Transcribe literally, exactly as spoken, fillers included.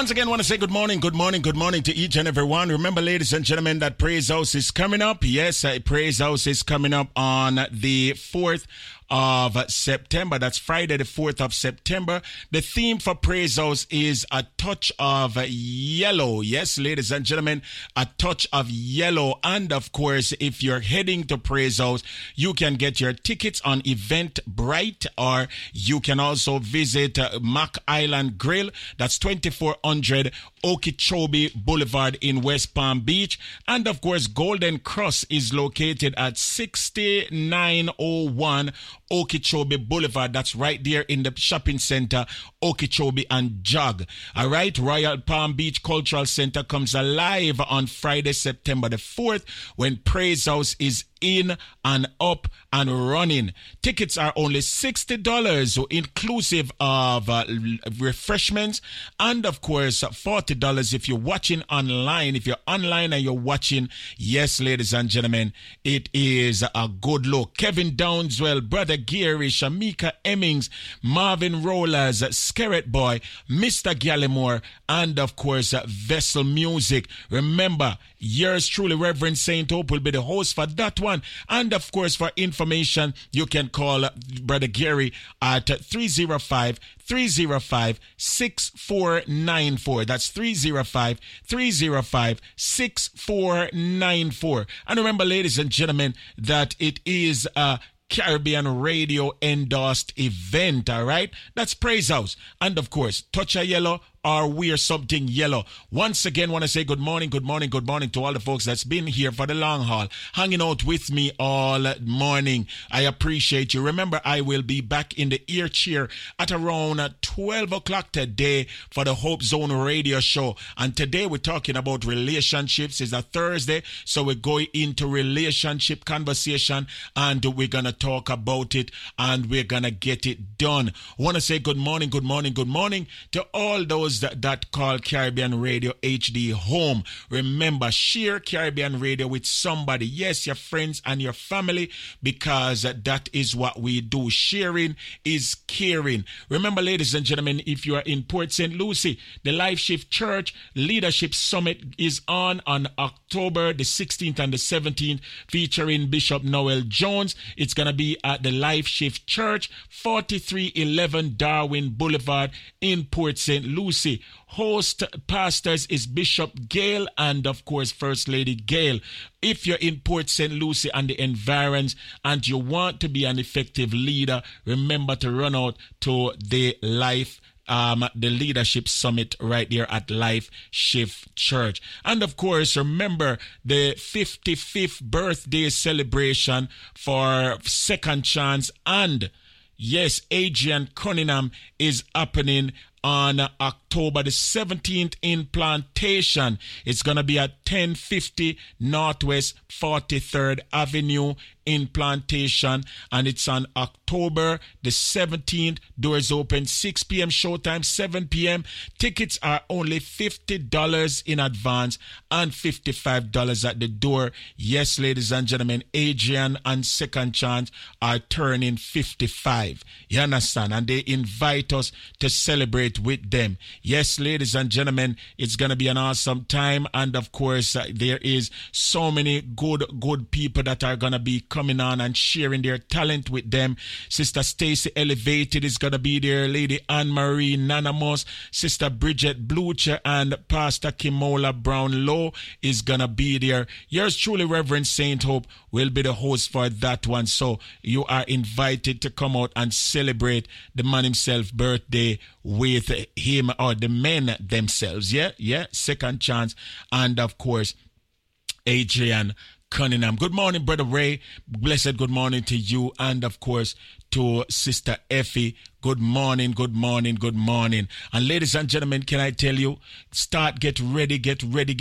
once again, I want to say good morning, good morning, good morning to each and every one. Remember, ladies and gentlemen, that Praise House is coming up. Yes, uh, Praise House is coming up on the fourth of September. That's Friday, the fourth of September. The theme for Praise House is a touch of yellow. Yes, ladies and gentlemen, a touch of yellow. And of course, if you're heading to Praise House, you can get your tickets on Eventbrite, or you can also visit uh, Mac Island Grill. That's twenty-four hundred Okeechobee Boulevard in West Palm Beach. And of course, Golden Cross is located at sixty-nine oh one Okeechobee Boulevard. That's right there in the shopping center, Okeechobee and Jog. All right, Royal Palm Beach Cultural Center comes alive on Friday, September the fourth, when Praise House is in and up and running. Tickets are only sixty dollars, so inclusive of uh, refreshments, and of course forty dollars if you're watching online. If you're online and you're watching, yes, ladies and gentlemen, it is a good look. Kevin Downswell, Brother Gary, Shamika Emmings, Marvin Rollers, Skerrit Boy, Mister Gallimore, and of course Vessel Music. Remember, yours truly, Reverend Saint Hope, will be the host for that one. And of course, for information, you can call Brother Gary at three oh five, three oh five, six four nine four. That's three oh five, three oh five, six four nine four. And remember, ladies and gentlemen, that it is a Caribbean Radio endorsed event, all right? That's Praise House. And of course, Touch a Yellow or Wear Something Yellow. Once again, want to say good morning, good morning, good morning to all the folks that's been here for the long haul, hanging out with me all morning. I appreciate you. Remember, I will be back in the ear chair at around twelve o'clock today for the Hope Zone radio show. And today we're talking about relationships. It's a Thursday, so we're going into relationship conversation, and we're going to talk about it, and we're going to get it done. Want to say good morning, good morning, good morning to all those That, that call Caribbean Radio H D home. Remember, share Caribbean Radio with somebody. Yes, your friends and your family, because that is what we do. Sharing is caring. Remember, ladies and gentlemen, if you are in Port Saint Lucie, the Life Shift Church Leadership Summit is on on October the sixteenth and the seventeenth, featuring Bishop Noel Jones. It's going to be at the Life Shift Church, forty-three eleven Darwin Boulevard in Port Saint Lucie. Host pastors is Bishop Gale and of course First Lady Gale. If you're in Port Saint Lucie and the environs and you want to be an effective leader, remember to run out to the Life Um, the Leadership Summit right there at Life Shift Church. And of course, remember the fifty-fifth birthday celebration for Second Chance, and yes, Adrian Cunningham is happening on October the seventeenth in Plantation. It's going to be at ten fifty Northwest forty-third Avenue in Plantation, and it's on October the seventeenth. Doors open six p.m., showtime seven p.m. Tickets are only fifty dollars in advance and fifty-five dollars at the door. Yes, ladies and gentlemen, Adrian and Second Chance are turning fifty-five. You understand? And they invite us to celebrate with them. Yes, ladies and gentlemen, it's going to be an awesome time. And of course, uh, there is so many good, good people that are going to be coming on and sharing their talent with them. Sister Stacy Elevated is going to be there. Lady Anne-Marie Nanamos, Sister Bridget Blucher, and Pastor Kimola Brown-Lowe is going to be there. Yours truly, Reverend Saint Hope, will be the host for that one. So you are invited to come out and celebrate the man himself birthday with him, or the men themselves. Yeah, yeah, Second Chance, and of course, Adrian Cunningham. Good morning, Brother Ray. Blessed good morning to you, and of course to Sister Effie. Good morning, good morning, good morning. And ladies and gentlemen, can I tell you, start, get ready, get ready.